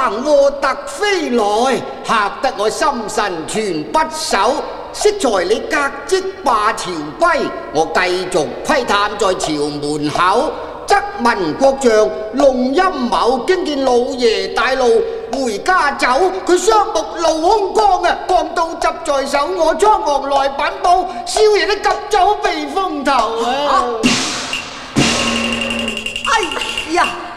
橫禍突飛來，嚇得我心神全不守。適才你革職罷朝歸，我繼續窺探在朝門口，則聞國丈弄陰謀，驚見老爺大怒回家走，佢雙目露凶光啊，鋼刀執在手，我倉皇來稟報，少爺的急走避風頭啊！ 哎呀！